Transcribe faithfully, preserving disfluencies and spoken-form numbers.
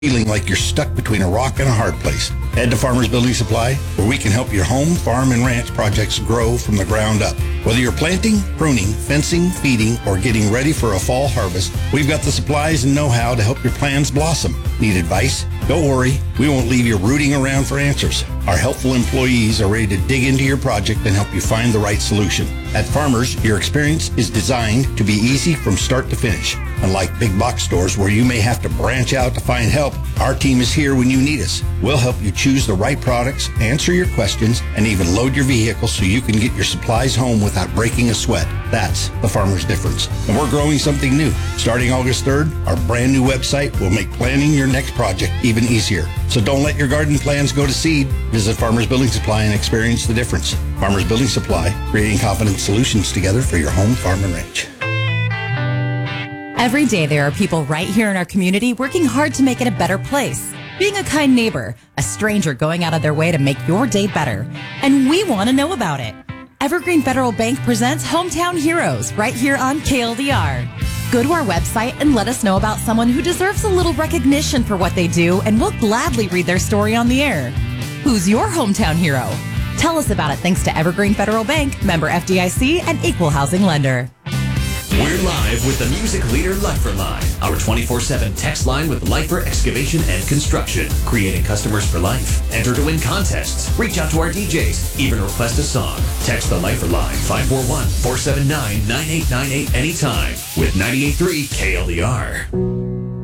feeling like you're stuck between a rock and a hard place. Head to Farmers Building Supply, where we can help your home, farm, and ranch projects grow from the ground up. Whether you're planting, pruning, fencing, feeding, or getting ready for a fall harvest, we've got the supplies and know-how to help your plans blossom. Need advice? Don't worry, we won't leave you rooting around for answers. Our helpful employees are ready to dig into your project and help you find the right solution. At Farmers, your experience is designed to be easy from start to finish. Unlike big box stores where you may have to branch out to find help, our team is here when you need us. We'll help you choose the right products, answer your questions, and even load your vehicle so you can get your supplies home without breaking a sweat. That's the Farmer's difference. And we're growing something new. Starting August third, our brand new website will make planning your next project even easier. So don't let your garden plans go to seed. Visit Farmers Building Supply and experience the difference. Farmers Building Supply, creating confident solutions together for your home, farm, and ranch. Every day there are people right here in our community working hard to make it a better place. Being a kind neighbor, a stranger going out of their way to make your day better. And we want to know about it. Evergreen Federal Bank presents Hometown Heroes right here on K L D R. Go to our website and let us know about someone who deserves a little recognition for what they do, and we'll gladly read their story on the air. Who's your hometown hero? Tell us about it thanks to Evergreen Federal Bank, member F D I C, and equal housing lender. We're live with the music leader Lifer Line, our twenty-four seven text line with Lifer Excavation and Construction, creating customers for life. Enter to win contests, reach out to our D Js, even request a song. Text the Lifer Line five four one, four seven nine, nine eight nine eight anytime with ninety-eight point three K L D R.